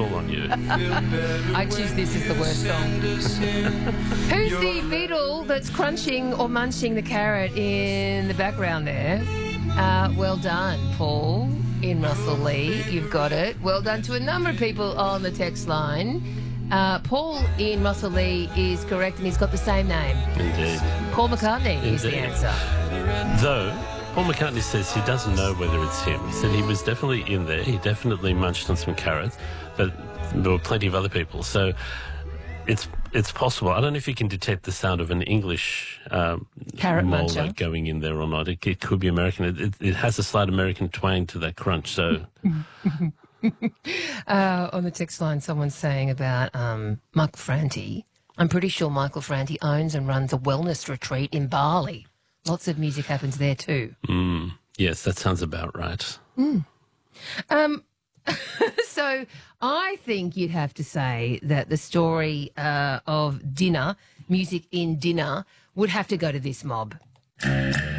all on you. I choose this as the worst song. Who's the beetle that's crunching or munching the carrot in the background there? Well done, Paul in Russell Lee. You've got it. Well done to a number of people on the text line. Paul in Russell Lee is correct, and he's got the same name. Indeed. Paul McCartney is the answer. Though, Paul McCartney says he doesn't know whether it's him. He said he was definitely in there. He definitely munched on some carrots, but there were plenty of other people. So it's possible. I don't know if you can detect the sound of an English Carrot molar muncher going in there or not. It could be American. It has a slight American twang to that crunch. So on the text line, someone's saying about Michael Franti. I'm pretty sure Michael Franti owns and runs a wellness retreat in Bali. Lots of music happens there too. yes, that sounds about right. So I think you'd have to say that the story of dinner, music in dinner, would have to go to this mob.